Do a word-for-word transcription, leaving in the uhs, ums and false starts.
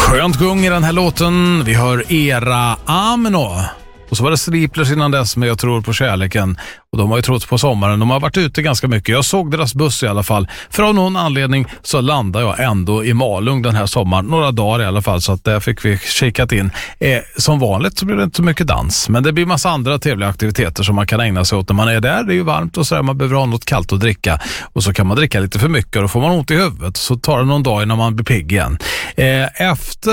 Skönt gung i den här låten. Vi hör Era Ameno. Och så var det Sleepless innan dess med Jag tror på kärleken. Och de har ju trott på sommaren. De har varit ute ganska mycket. Jag såg deras buss i alla fall. För av någon anledning så landade jag ändå i Malung den här sommaren. Några dagar i alla fall, så att där fick vi kikat in. Eh, som vanligt så blir det inte så mycket dans. Men det blir massa andra trevliga aktiviteter som man kan ägna sig åt när man är där. Det är ju varmt och så där. Man behöver ha något kallt att dricka. Och så kan man dricka lite för mycket och då får man ont i huvudet. Så tar det någon dag innan man blir pigg igen. Eh, efter